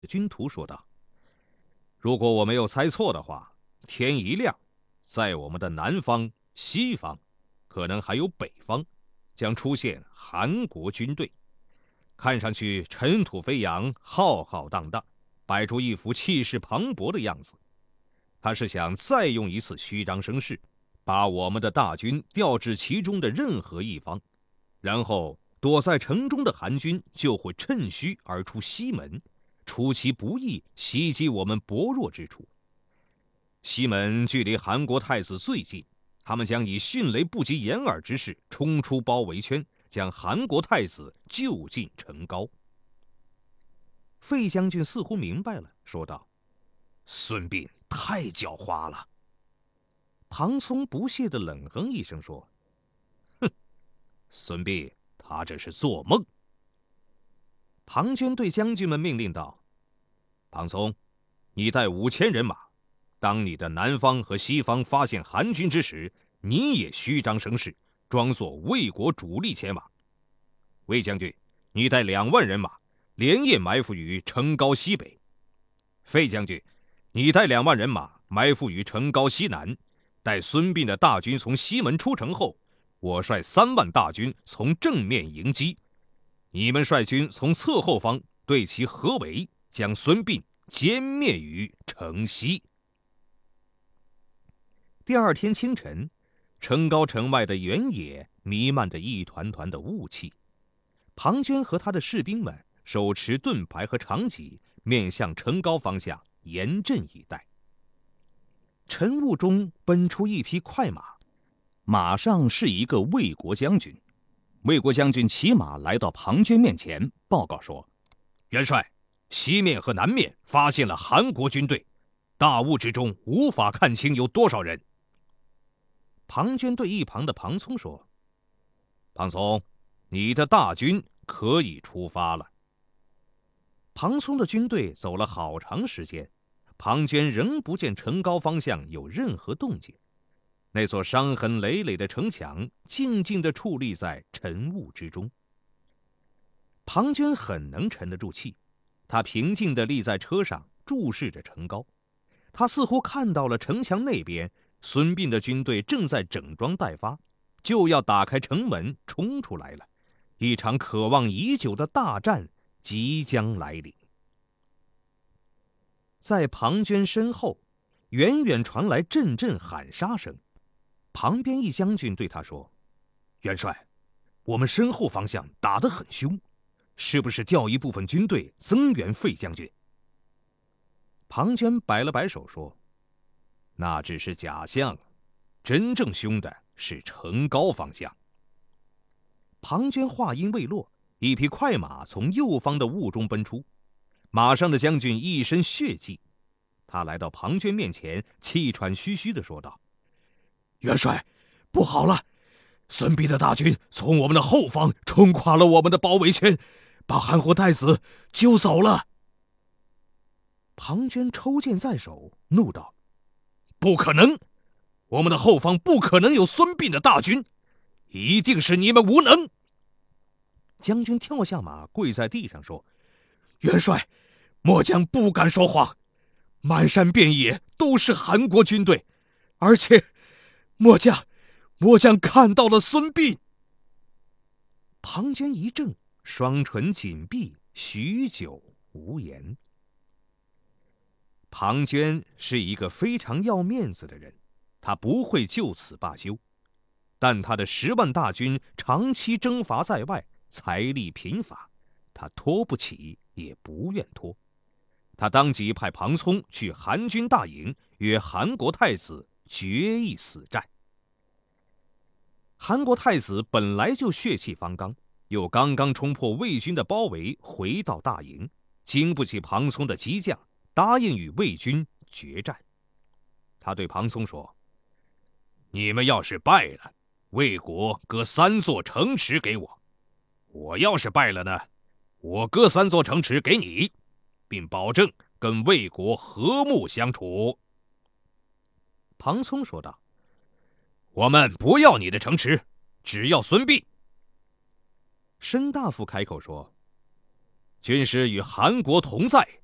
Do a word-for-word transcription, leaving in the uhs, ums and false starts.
军图说道：“如果我没有猜错的话，天一亮，在我们的南方、西方，可能还有北方，将出现韩国军队。看上去尘土飞扬，浩浩荡荡，摆出一副气势磅礴的样子。他是想再用一次虚张声势，把我们的大军调至其中的任何一方，然后躲在城中的韩军就会趁虚而出西门，出其不意袭击我们薄弱之处。西门距离韩国太子最近，他们将以迅雷不及掩耳之势冲出包围圈，将韩国太子救进城高。”费将军似乎明白了，说道：“孙膑太狡猾了。”庞聪不屑地冷哼一声说：“哼，孙膑他这是做梦。”庞涓对将军们命令道：“庞聪，你带五千人马，当你的南方和西方发现韩军之时，你也虚张声势，装作魏国主力前往。魏将军，你带两万人马，连夜埋伏于城高西北。费将军，你带两万人马埋伏于城高西南。待孙膑的大军从西门出城后，我率三万大军从正面迎击，你们率军从侧后方对其合围，将孙膑歼灭于城西。”第二天清晨，城高城外的原野弥漫着一团团的雾气。庞涓和他的士兵们手持盾牌和长戟，面向城高方向严阵以待。晨雾中奔出一匹快马，马上是一个魏国将军。魏国将军骑马来到庞涓面前，报告说：“元帅，西面和南面发现了韩国军队，大雾之中无法看清有多少人。”庞涓对一旁的庞聪说：“庞聪，你的大军可以出发了。”庞聪的军队走了好长时间，庞涓仍不见城高方向有任何动静。那座伤痕累累的城墙静静地矗立在晨雾之中。庞涓很能沉得住气，他平静地立在车上，注视着城高。他似乎看到了城墙那边孙膑的军队正在整装待发，就要打开城门冲出来了。一场渴望已久的大战即将来临。在庞涓身后，远远传来阵阵喊杀声。旁边一将军对他说：“元帅，我们身后方向打得很凶，是不是调一部分军队增援费将军？”庞涓摆了摆手说：“那只是假象，真正凶的是城高方向。”庞涓话音未落，一匹快马从右方的雾中奔出，马上的将军一身血迹。他来到庞涓面前，气喘吁吁地说道：“元帅，不好了！孙膑的大军从我们的后方冲垮了我们的包围圈，把韩国太子揪走了。”庞涓抽剑在手，怒道：“不可能！我们的后方不可能有孙膑的大军，一定是你们无能！”将军跳下马，跪在地上说：“元帅，末将不敢说谎，满山遍野都是韩国军队，而且末将末将看到了孙膑。”庞涓一怔，双唇紧闭，许久无言。庞涓是一个非常要面子的人，他不会就此罢休。但他的十万大军长期征伐在外，财力贫乏，他拖不起，也不愿拖。他当即派庞聪去韩军大营，约韩国太子决一死战。韩国太子本来就血气方刚，又刚刚冲破魏军的包围，回到大营，经不起庞聪的激将，答应与魏军决战。他对庞聪说：“你们要是败了，魏国割三座城池给我；我要是败了呢，我割三座城池给你，并保证跟魏国和睦相处。”庞聪说道：“我们不要你的城池，只要孙膑。”申大夫开口说：“军师与韩国同在，